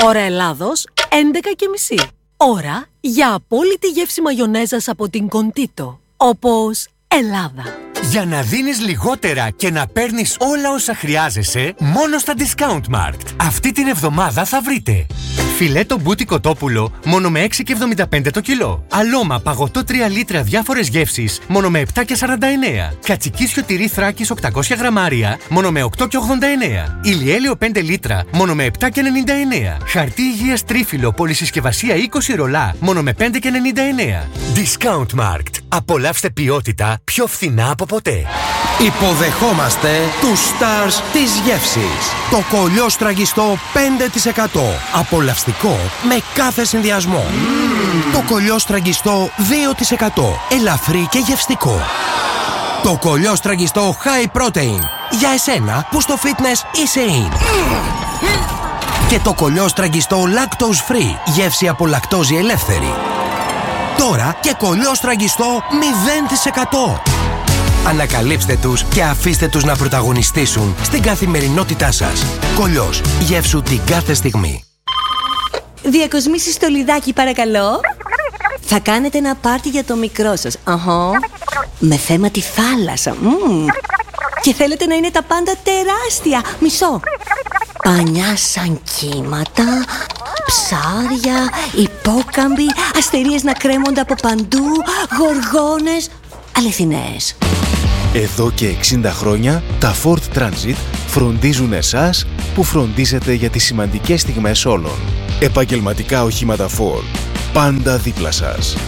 Ώρα Ελλάδος 11:30. Ώρα για απόλυτη γεύση μαγιονέζας από την Κοντίτο. Όπως Ελλάδα. Για να δίνεις λιγότερα και να παίρνεις όλα όσα χρειάζεσαι, μόνο στα Discount Markt. Αυτή την εβδομάδα θα βρείτε φιλέτο μπούτι κοτόπουλο μόνο με 6,75 το κιλό. Αλώμα παγωτό 3 λίτρα διάφορες γεύσεις μόνο με 7,49. Κατσικίσιο τυρί Θράκης 800 γραμμάρια μόνο με 8,89. Ηλιέλαιο 5 λίτρα μόνο με 7,99. Χαρτί υγείας τρίφυλλο πολυσυσκευασία 20 ρολά μόνο με 5,99. Discount Markt. Απολαύστε ποιότητα πιο φθηνά από ποτέ. Υποδεχόμαστε τους stars της γεύσης. Το κολλιό στραγγιστό 5%. Απολαυστικό με κάθε συνδυασμό. Το κολλιό στραγγιστό 2%. Ελαφρύ και γευστικό. Το κολλιό στραγγιστό high protein. Για εσένα που στο fitness είσαι in. Και το κολλιό στραγγιστό lactose free. Γεύση από λακτόζη ελεύθερη. Τώρα και κολλιό στραγγιστό 0%. Ανακαλύψτε τους και αφήστε τους να πρωταγωνιστήσουν στην καθημερινότητά σας. Κολλιός. Γεύσου την κάθε στιγμή. Διακοσμήσεις στο Λιδάκι, παρακαλώ. Θα κάνετε ένα πάρτι για το μικρό σας. Με θέμα τη θάλασσα. Και θέλετε να είναι τα πάντα τεράστια. Μισό. Πανιά σαν κύματα, ψάρια, υπόκαμποι, αστερίες να κρέμονται από παντού, γοργόνες, αληθινές. Εδώ και 60 χρόνια τα Ford Transit φροντίζουν εσάς που φροντίζετε για τις σημαντικές στιγμές όλων. Επαγγελματικά οχήματα Ford. Πάντα δίπλα σας.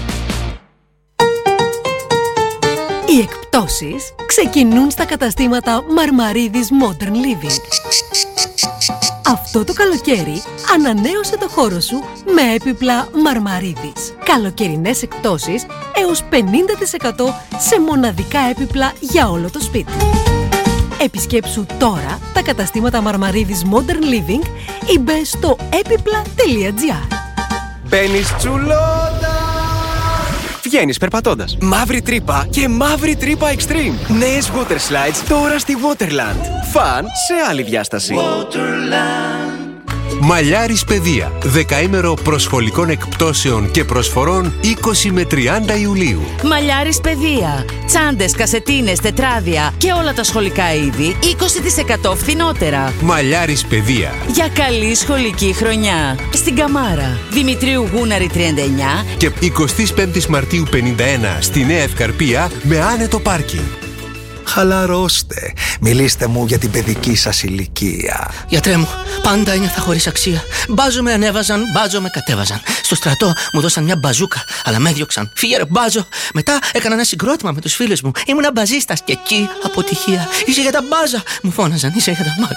Οι εκπτώσεις ξεκινούν στα καταστήματα Μαρμαρίδης Modern Living. Αυτό το καλοκαίρι ανανέωσε το χώρο σου με έπιπλα Μαρμαρίδης. Καλοκαιρινές εκπτώσεις έως 50% σε μοναδικά έπιπλα για όλο το σπίτι. Επισκέψου τώρα τα καταστήματα Μαρμαρίδης Modern Living ή μπες στο έπιπλα.gr. Μπαίνεις τσουλότα! Βγαίνεις περπατώντας. Μαύρη τρύπα και μαύρη τρύπα extreme. Νέες water slides τώρα στη Waterland. Φαν σε άλλη διάσταση. Waterland. Μαλλιάρης Παιδεία. Δεκαήμερο προσχολικών εκπτώσεων και προσφορών 20 με 30 Ιουλίου. Μαλλιάρης Παιδεία. Τσάντες, κασετίνες, τετράδια και όλα τα σχολικά είδη 20% φθηνότερα. Μαλλιάρης Παιδεία. Για καλή σχολική χρονιά. Στην Καμάρα. Δημητρίου Γούναρη 39 και 25 Μαρτίου 51 στη Νέα Ευκαρπία με άνετο πάρκινγκ. Χαλαρώστε. Μιλήστε μου για την παιδική σας ηλικία. Γιατρέ μου, πάντα ένιωθα χωρίς αξία. Μπάζο με ανέβαζαν, μπάζο με κατέβαζαν. Στο στρατό μου δώσαν μια μπαζούκα, αλλά με έδιωξαν. Φύγε ρε μπάζο. Μετά έκανα ένα συγκρότημα με τους φίλους μου. Ήμουνα μπαζίστας και εκεί αποτυχία. Είσαι για τα μπάζα. Μου φώναζαν, είσαι για τα μπάζα.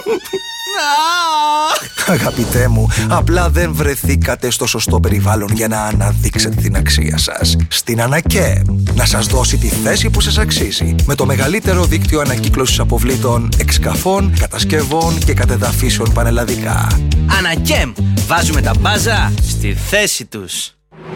Αγαπητέ μου, απλά δεν βρεθήκατε στο σωστό περιβάλλον για να αναδείξετε την αξία σας. Στην Ανακέμ, να σας δώσει τη θέση που σας αξίζει. Με το μεγαλύτερο δίκτυο ανακύκλωσης αποβλήτων, εξκαφών, κατασκευών και κατεδαφίσεων πανελλαδικά. Ανακέμ, βάζουμε τα μπάζα στη θέση τους.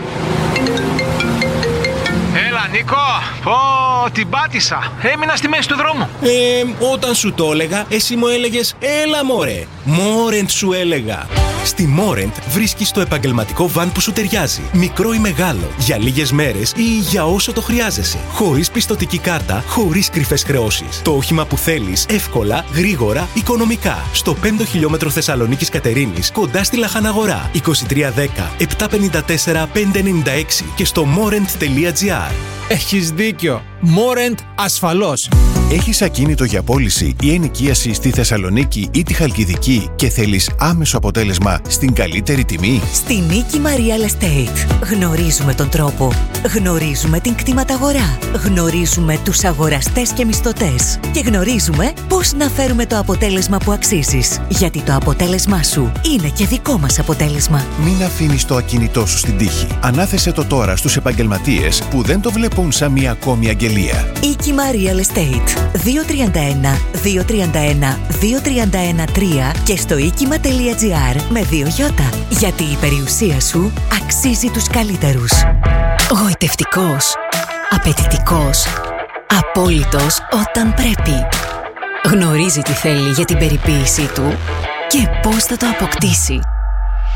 Έλα Νίκο, την πάτησα. Έμεινα στη μέση του δρόμου. Όταν σου το έλεγα, εσύ μου έλεγες έλα μωρέ. Μόρεντ σου έλεγα. Στη Μόρεντ βρίσκεις το επαγγελματικό βαν που σου ταιριάζει. Μικρό ή μεγάλο, για λίγες μέρες ή για όσο το χρειάζεσαι. Χωρίς πιστωτική κάρτα, χωρίς κρυφές χρεώσεις. Το όχημα που θέλεις, εύκολα, γρήγορα, οικονομικά. Στο 5 χιλιόμετρο Θεσσαλονίκης Κατερίνης, κοντά στη Λαχαναγορά. 2310 754 596 και στο morent.gr. Έχεις δίκιο. Μόρεντ ασφαλώς. Έχεις ακίνητο για πώληση ή ενοικίαση στη Θεσσαλονίκη ή τη Χαλκιδική και θέλεις άμεσο αποτέλεσμα στην καλύτερη τιμή? Στη Νίκημα Real Estate γνωρίζουμε τον τρόπο. Γνωρίζουμε την κτηματαγορά. Γνωρίζουμε τους αγοραστές και μισθωτές. Και γνωρίζουμε πώς να φέρουμε το αποτέλεσμα που αξίζεις. Γιατί το αποτέλεσμά σου είναι και δικό μας αποτέλεσμα. Μην αφήνεις το ακίνητό σου στην τύχη. Ανάθεσε το τώρα στους επαγγελματίες που δεν το βλέπουν σαν μια ακόμη αγγελία. Νίκημα Real Estate 231 231 231 3 και στο οίκημα.gr με 2 γιώτα. Γιατί η περιουσία σου αξίζει τους καλύτερους. Γοητευτικός, απαιτητικός, απόλυτος όταν πρέπει. Γνωρίζει τι θέλει για την περιποίησή του και πώς θα το αποκτήσει.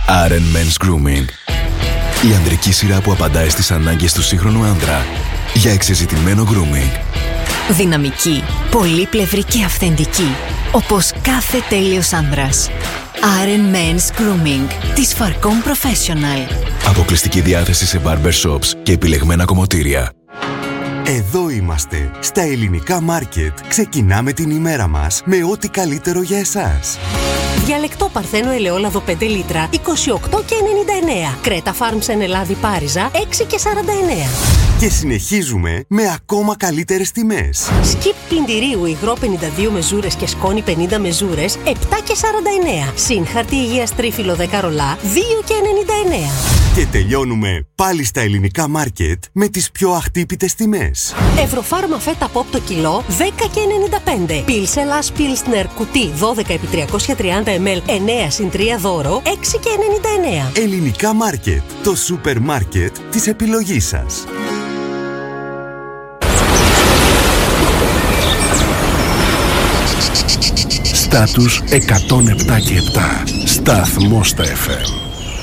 Aren Men's Grooming. Η ανδρική σειρά που απαντάει στις ανάγκες του σύγχρονου άνδρα για εξεζητημένο grooming. Δυναμική, πολύπλευρη και αυθεντική, όπως κάθε τέλειος άνδρας. Aren Men's Grooming της Farcom Professional. Αποκλειστική διάθεση σε barber shops και επιλεγμένα κομμωτήρια. Εδώ είμαστε, στα ελληνικά μάρκετ. Ξεκινάμε την ημέρα μας με ό,τι καλύτερο για εσάς. Διαλεκτό Παρθένο ελαιόλαδο 5 λίτρα, 28,99. Κρέτα Farms εν Ελλάδη Πάριζα, 6,49. Και συνεχίζουμε με ακόμα καλύτερες τιμές. Σκιπ πλυντηρίου υγρό 52 μεζούρες και σκόνη 50 μεζούρες, 7,49. Συν χαρτί υγείας τρίφυλλο 10 ρολά, 2,99. Και τελειώνουμε πάλι στα ελληνικά μάρκετ με τις πιο αχτύπητες τιμές. Ευρωφάρμα φέτα pop το κιλό, 10,95. Πίλς Ελλάς Πίλσνερ κουτί 12x330 ml, 9 συν 3 δώρο, 6,99. Ελληνικά μάρκετ, το σούπερ μάρκετ της επιλογής σας. Στάτους 107 και 7. Σταθμός στα FM.